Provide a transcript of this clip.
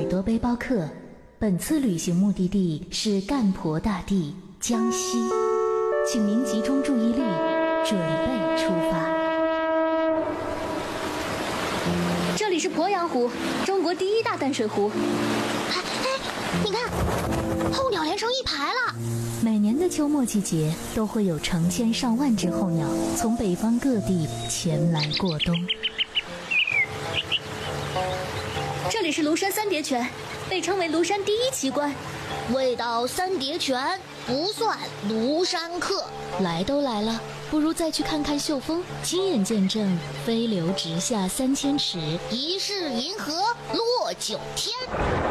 多背包客，本次旅行目的地是干婆大地江西，请您集中注意力，准备出发。 这里是鄱阳湖，中国第1大淡水湖。 哎，你看，候鸟连成一排了。 每年的秋末季节，都会有成千上万只候鸟从北方各地前来过冬。 这里是庐山三叠泉，被称为庐山第1奇观。 未到三叠泉不算庐山客。 来都来了，不如再去看看秀峰，亲眼见证飞流直下3000尺， 疑是银河落9天。